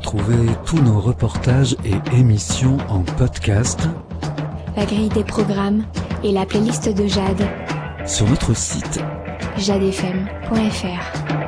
retrouver tous nos reportages et émissions en podcast, la grille des programmes et la playlist de Jade sur notre site jadefm.fr.